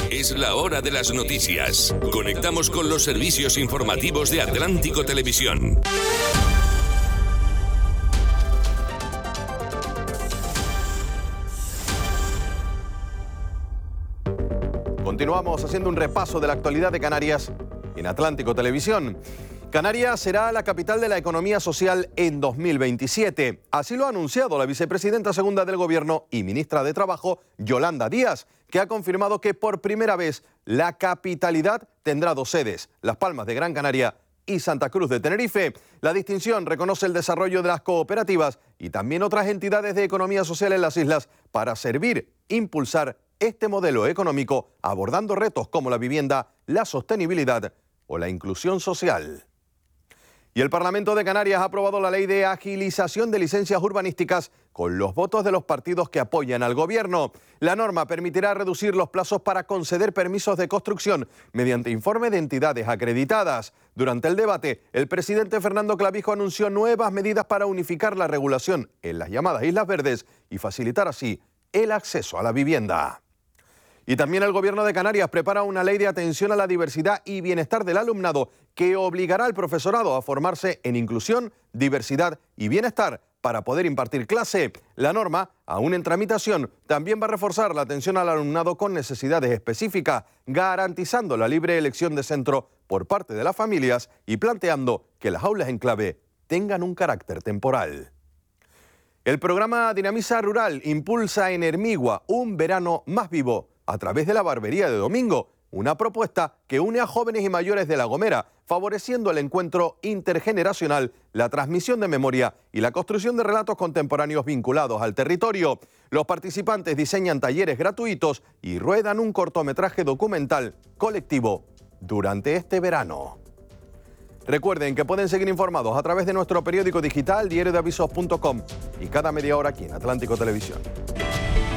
Es la hora de las noticias. Conectamos con los servicios informativos de Atlántico Televisión. Continuamos haciendo un repaso de la actualidad de Canarias en Atlántico Televisión. Canarias será la capital de la economía social en 2027. Así lo ha anunciado la vicepresidenta segunda del Gobierno y ministra de Trabajo, Yolanda Díaz, que ha confirmado que por primera vez la capitalidad tendrá dos sedes, Las Palmas de Gran Canaria y Santa Cruz de Tenerife. La distinción reconoce el desarrollo de las cooperativas y también otras entidades de economía social en las islas para servir, impulsar este modelo económico, abordando retos como la vivienda, la sostenibilidad o la inclusión social. Y el Parlamento de Canarias ha aprobado la ley de agilización de licencias urbanísticas con los votos de los partidos que apoyan al Gobierno. La norma permitirá reducir los plazos para conceder permisos de construcción mediante informe de entidades acreditadas. Durante el debate, el presidente Fernando Clavijo anunció nuevas medidas para unificar la regulación en las llamadas Islas Verdes y facilitar así el acceso a la vivienda. Y también el Gobierno de Canarias prepara una ley de atención a la diversidad y bienestar del alumnado que obligará al profesorado a formarse en inclusión, diversidad y bienestar para poder impartir clase. La norma, aún en tramitación, también va a reforzar la atención al alumnado con necesidades específicas, garantizando la libre elección de centro por parte de las familias y planteando que las aulas en clave tengan un carácter temporal. El programa Dinamiza Rural impulsa en Hermigua un verano más vivo a través de la barbería de Domingo, una propuesta que une a jóvenes y mayores de La Gomera, favoreciendo el encuentro intergeneracional, la transmisión de memoria y la construcción de relatos contemporáneos vinculados al territorio. Los participantes diseñan talleres gratuitos y ruedan un cortometraje documental colectivo durante este verano. Recuerden que pueden seguir informados a través de nuestro periódico digital diariodeavisos.com y cada media hora aquí en Atlántico Televisión.